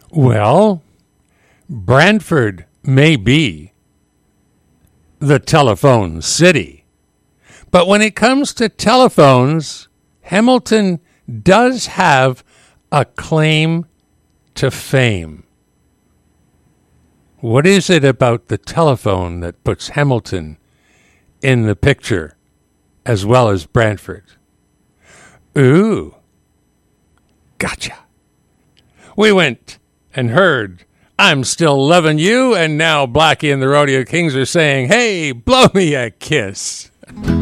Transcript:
Well, Brantford may be the telephone city, but when it comes to telephones, Hamilton does have a claim to fame. What is it about the telephone that puts Hamilton in the picture as well as Brantford? Ooh, gotcha. We went and heard I'm Still Loving You, and now Blackie and the Rodeo Kings are saying, hey, blow me a kiss.